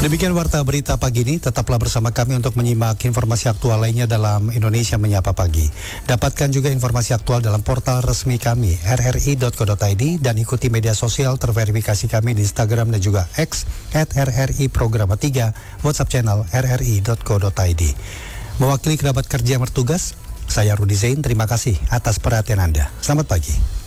Demikian Warta Berita Pagi ini, tetaplah bersama kami untuk menyimak informasi aktual lainnya dalam Indonesia Menyapa Pagi. Dapatkan juga informasi aktual dalam portal resmi kami, rri.co.id, dan ikuti media sosial terverifikasi kami di Instagram dan juga X, @RRI Programa 3, WhatsApp channel rri.co.id. Mewakili kerabat kerja yang bertugas, saya Rudi Zain, terima kasih atas perhatian Anda. Selamat pagi.